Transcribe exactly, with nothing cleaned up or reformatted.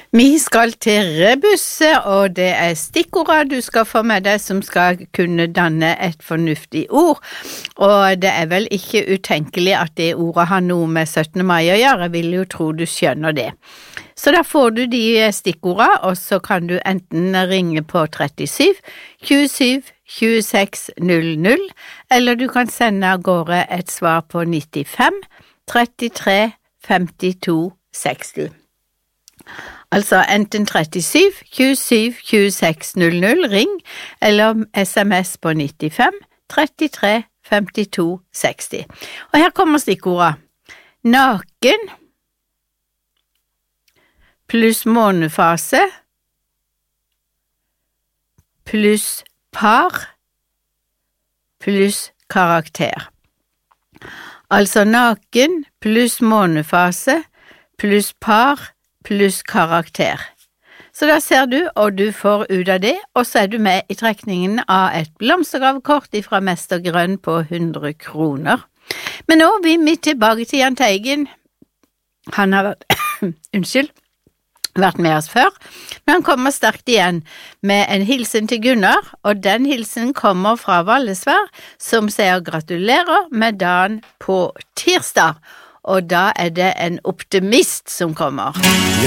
Vi skal til rebusset, og det er stikkordet du skal få med deg som skal kunne danne et fornuftig ord. Og det er vel ikke utenkelig at det ordet har noe med syttende mai å gjøre, jeg vil jo tro du skjønner det. Så da får du de stikkordene, og så kan du enten ringe på trettisju tjuesju tjueseks null null, eller du kan sende av gårde et svar på nittifem trettitre femtito seksti. Altså enten trettisju tjuesju tjueseks null null ring, eller sms på nittifem trettitre femtito seksti. Og her kommer stikkordet. Naken pluss månefase pluss par pluss karakter. Altså naken pluss månefase pluss par pluss karakter. Så da ser du, og du får ut av det, og så er du med i trekningen av et blomstergravekort fra Mester Grønn på hundre kroner. Men nå vil vi tilbake til Jahn Teigen. Han har vært, unnskyld, vært med oss før, men han kommer sterkt igjen med en hilsen til Gunnar, og den hilsen kommer fra Vallesvær, som sier gratulerer med dagen på tirsdag. Og da er det en optimist som kommer.